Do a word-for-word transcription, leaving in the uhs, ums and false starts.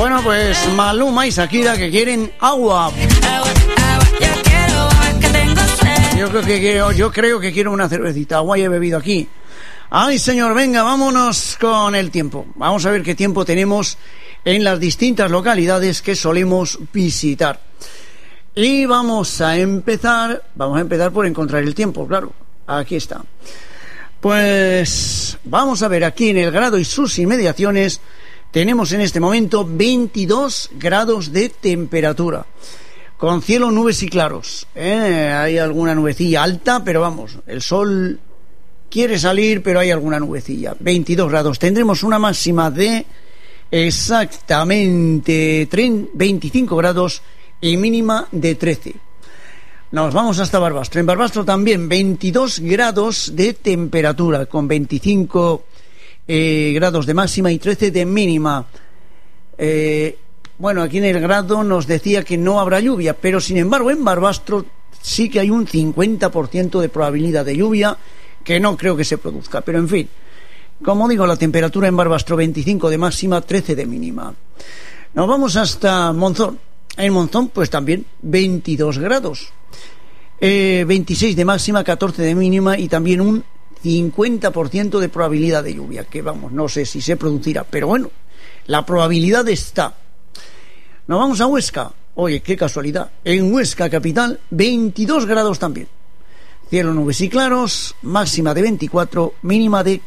Bueno, pues Maluma y Shakira que quieren agua. Yo creo que quiero, yo creo que quiero una cervecita. Agua ya he bebido aquí. Ay, señor, venga, vámonos con el tiempo. Vamos a ver qué tiempo tenemos en las distintas localidades que solemos visitar. Y vamos a empezar, vamos a empezar por encontrar el tiempo, claro. Aquí está. Pues vamos a ver, aquí en El Grado y sus inmediaciones tenemos en este momento veintidós grados de temperatura, con cielo, nubes y claros. ¿eh? Hay alguna nubecilla alta, pero vamos, el sol quiere salir, pero hay alguna nubecilla. veintidós grados. Tendremos una máxima de exactamente veinticinco grados y mínima de trece. Nos vamos hasta Barbastro. En Barbastro también veintidós grados de temperatura, con veinticinco eh, grados de máxima y trece de mínima. Eh, bueno, aquí en El Grado nos decía que no habrá lluvia, pero sin embargo en Barbastro sí que hay un cincuenta por ciento de probabilidad de lluvia, que no creo que se produzca. Pero en fin, como digo, la temperatura en Barbastro veinticinco de máxima, trece de mínima. Nos vamos hasta Monzón. En Monzón pues también veintidós grados, eh, veintiséis de máxima, catorce de mínima y también un cincuenta por ciento de probabilidad de lluvia, que vamos, no sé si se producirá, pero bueno, la probabilidad está. Nos vamos a Huesca. Oye, qué casualidad, en Huesca capital veintidós grados también, cielo, nubes y claros, máxima de veinticuatro, mínima de